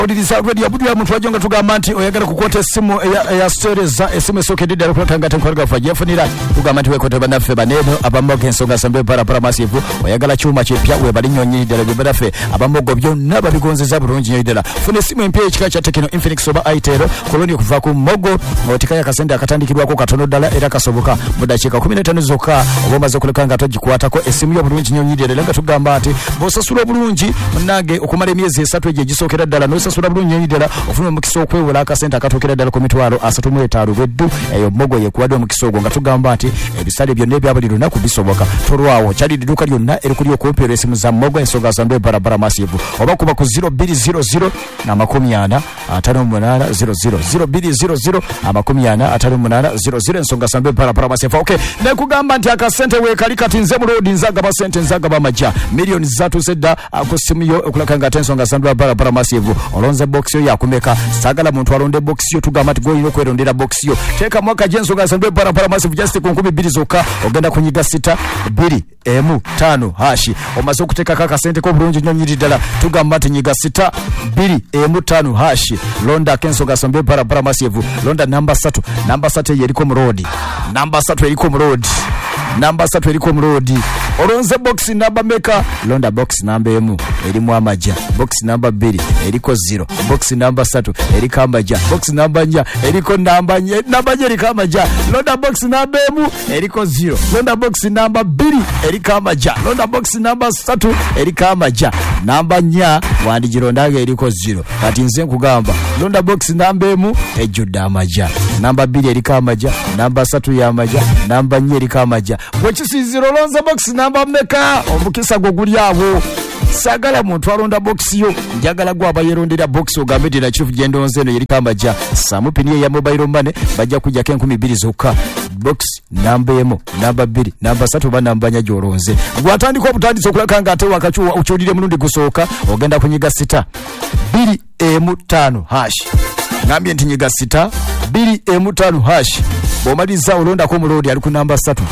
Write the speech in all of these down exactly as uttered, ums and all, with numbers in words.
Odiriza radio abudu ya mtu wajonga tugamba nti oyagala kukwata essimu ya, ya stories za essimu esokedde alokanga tenkwaga faje funira tugamba nti wekote banaffe baneno abamoga ensonga sambe para para masivu oyagala chuma chepya we bali nyonyi ddala bye banaffe abamogo byonna babigonzeza bulungi nnyo ddala funa essimu empya ekika kya Tecno Infinix oba Itel koloni kuva ku mogo otikaya kasende akatandikirwako katono ddala era kasoboka mu dakiika kumi na ttaano zokka obomaze kulekanga togikwatako essimu yo bulungi nnyo ddala nga tugamba nti bosasula bulungi munange okumala emyezi esatu eje gisokera ddala no sasula bulungi nnyo ddala ofuna mukisa okwewola akasente akatokera ddala ku mitwalo asatu mu etaano beddu eyo mogo yekuwadde omukisa ogwo nga tugamba nti ebisale byonna ebya buli lunaku bisoboka tolwawo kyali dduuka lyonna erikuli okumpeera essimu za mogo ensonga zambe barabara masivu oba kuba ku zero two zero zero amakumi ana ataano munaana zero zero zero two zero zero amakumi ana ataano munaana zero zero ensonga zambe barabara masivu okay nekugamba nti akasente weekali kati nze mulodi nzagaba sente nzagaba majja miliyoni zatuuse dda ku ssimu yo okulakanga ate ensonga zambe barabara masivu olonze box yo yakumeka sagala muntu alonde box yo tugamba ati goyino kwerondera box yo teka mwaka jenso gasandwe para para massive just ku nkumi bbiri zokka ogenda kunyiga sita bbiri emu tano hashi omaze okuteka kaka sente ko bulungi nnyo nyiri ddala tugamba ati nyiga sita bbiri emu tano hashi londa kenso gasandwe para para massive londa namba three namba three yeriko mu road namba three yeriko mu road namba three eriko mu road olonze box namba meka londa box namba emu erimu amaja box namba bbiri eriko zero box namba three eriko amaja box namba nnya eriko namba nnya namba nnya eriko amaja londa box namba emu eriko zero londa box namba bbiri eriko amaja londa box namba three eriko amaja namba nnya wandigirondaga eriko zero kati nze nkugamba londa box namba emu ejjudde amaja namba bbiri eriko amaja namba three ya amaja namba nnya eriko amaja bwekisiziro lonze box namba meka omukisa gwo guli awo sagala muntu alonda box yo njagala gwa abayerondera box ogambe dira chief gendonze no yerika amaja samupiniye ya mobile money bajja kujja ke nkumi bbiri zokka box namba emu namba bbiri namba three ba namba nya joronze gwatandika obutandisa okulakanga ate wakachuwa uchodire mulundi gusooka ogenda kunyiga sita bbiri emu tano hash ngambye nti nyiga sita bbiri emu tano hash bomaliza olonda ko mulodi ali ku namba three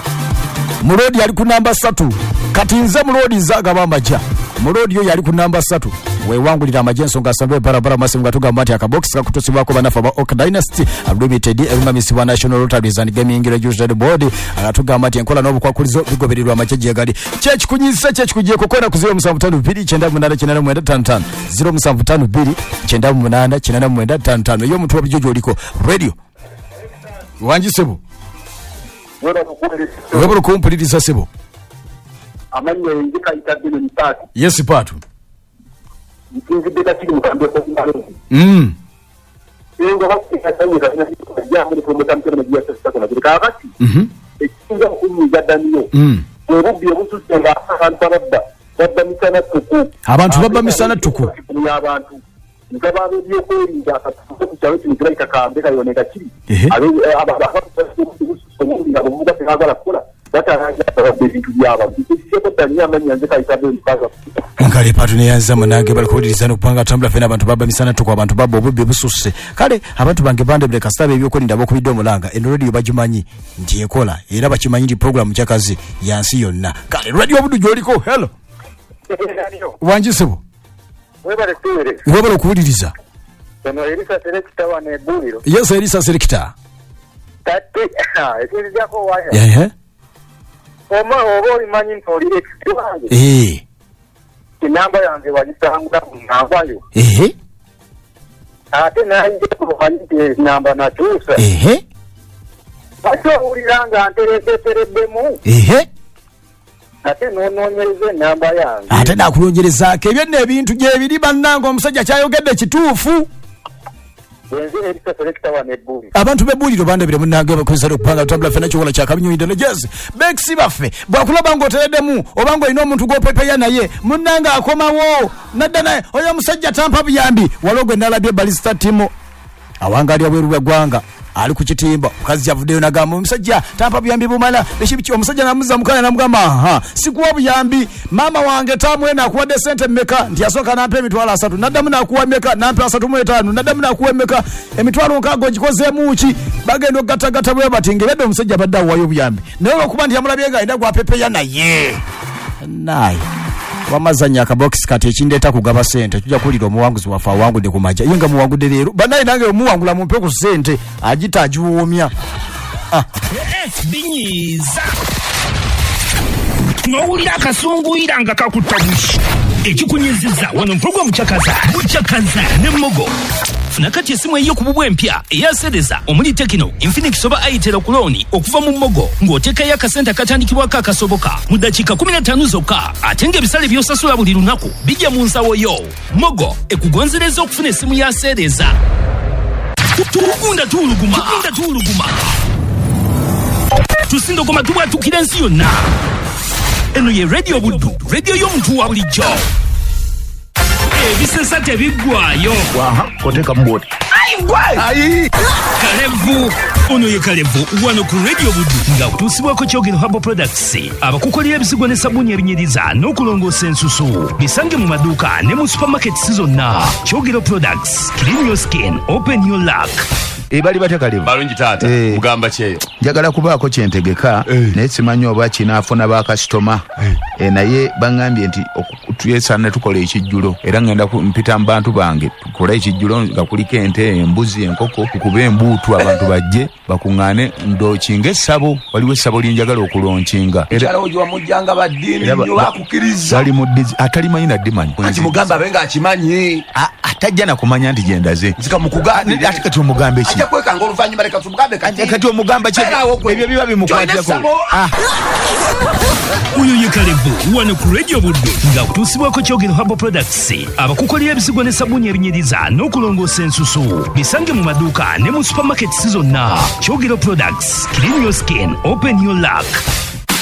mulodi ali ku namba three kati nze mulodi zagaba amaja mulodi yo yali ku namba three wewangulira amajenso ngasambwe barabara masimu gatuga mati akabox kakutosibwako banafa ba Oak Dynasty Unlimited erunamisibwa National Lotteries and Gaming Regulatory Board agatuga mati enkola nobu kwakulizo bigoberirwa amajeje yagali chech kunyisa chech kugiye kokora ku zero seven five two two nine munana kinana mwenda five five zero seven five two two nine munana kinana mwenda five five yo mtu wabijojo oliko radio wanjisebo webolo kumpuliriza sebo amanya yinjika itabino nitatu yes patu nkinzi beta kiri mukambe ko ngalo mm yengo bakika tanyika ya muri ko mutamke na giya sasa na birika akati mhm ekinga kunyi gadaniyo mm orubi obusu senga abantu babba babba misana tuku abantu babba misana tuku abantu nkaba byo ko inda akatuko kuchawe kingira ikakambe kayoneka kiri abe aba nga buvuga tegagala kola bataraja ababintu byaba biseko tanyama nyanze kaitabe mpaza ngale patu ne yanza manage balikodiriza no kupanga tambula fena abantu baba misana tukwa abantu baba obubbe bususe kale abantu bange bande bile kasabe ebyo ko ndabo kubido mulanga eno radio bajimanyi ndiye kola era bakimanyi ndi program kyakazi yansi yonna kale radio budu joliko hello wanjisebo webale tere webale kuwuliriza eno Elisa Selector wane buliro yes Elisa Selector tati ekiri jako waya yeah oma obo imanyi ntoli ekwange eh inamba yange wajitanga kunangwayo eh ate naije kubanyi namba na tusa eh bacho uliranga ntereteredemu eh ate nononyereze namba yange ate nakulongereza ke byenne ebintu je biri bannango omusajja kyayogedde kituufu wenze Elisa Selector wane buli abantu bebuliro bande bire munange bakozera okupanga tabla fena chokola cha kabinyo indele jezi bexi bafe bwakula bango teredemu obango ino omuntu gopepeya naye munanga akomawo nadda naye oyo musajja tampa buyambi walogwe nalabye balista timo awangali abweru gwanga ali ku kitimba kazi yavudeyo nagamba omusajja tampa buyambi bumala beshibichi omusajja namuza mukana namugamba ha sikuwa buyambi mama wange tamwe na kuwa decent meka ndiyasoka nampe emitwalo asatu naddamu nakuwa meka nampe asatu mu etaano naddamu nakuwa meka emitwalo nkago gikoze muki bagendo gatta gatta bwe batingeredde omusajja badda wayo buyambi naye okuba ndi yamulabyenga enda gwa pepe ya naye naye wamazanya akabox kati ekindeta kugaba sente tujja kulira omuwanguzi wafa wangudde ku majja yenga muwangude leero banayi nange omuwangula mumpe ku sente agita ajuwomya ah binyiza ngawulira akasunguyira nga kakutabushi ekikunyiziza wano mvugo muchakaza muchakaza ne mogo nakati esimu eyo kububwe empya eyasereza omuli Tekino Infinix oba Itel kuloni okuva mu mogo ng'oteka ya kasenta katandikibwa ka kasoboka mu dakika kumi na ttaano zokka atenge bisale byosasula buli lunaku bijja mu nsawo yo mogo ekugonzereza okufuna esimu ya sereza tukunda tuluguma tukunda tuluguma tusindo koma tuba tukira nsi yonna eno ye radio buddu radio y'omuntu wa bulijjo ebisesa tebiggwayo waha koteka mboti ayi Kalevu ono ye Kalevu wano ku radio buddu nga kutusibwako Kyogero Herbal Products abakukolera ebisigo ne sabuni ebinyiriza n'okulongoosa ensusu bisange mu maduuka ne mu supermarkets zonna Kyogero Products clean your skin open your luck ebali batya Kalevu balungi taata Eh. mugamba kyeyo njagala kubaako kyentegeka Eh. naye simanyi oba kinaafuna bakasitoma Eh, naye baŋŋambye nti oku- twesaana tukola ekijjulo era ngenda ku- mpita mu bantu bange tukola ekijjulo nga kuliko ente embuzi enkoko tukube embuutu abantu bajje bakuŋŋaane ndookinga essabo waliwo essabo lyenjagala okulonkinga era ojo wamujjanga baddiini Era ba- nnyo bakukiriza bali mu ddizi atalimanyi naddimanyi kati mugamba abe ng'akimanyi A- atajja nakumanya nti gyendaze nzika mukugambire ate kati omugambe ki ajja kwekanga oluvannyuma leka tumugambe kati kati omugamba ki Beeraawo gwe. ebyo biba bimukwatako Joina Ah. oyo ye Kalevu wano ku radio buddu nga kutusibwako Kyogero Herbal Products abakukolera ebisigo ne sabuni ebinyiriza n'okulongoosa ensusu bisange mu maduuka ne mu supermarkets zonna Kyogero Products clean your skin open your luck